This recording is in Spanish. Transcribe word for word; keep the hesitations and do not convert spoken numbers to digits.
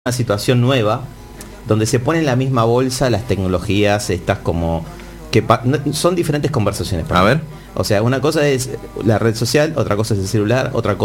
una situación nueva donde se pone en la misma bolsa las tecnologías estas como que pa no, son diferentes conversaciones para a mí. ver, o sea, una cosa es la red social, otra cosa es el celular, otra cosa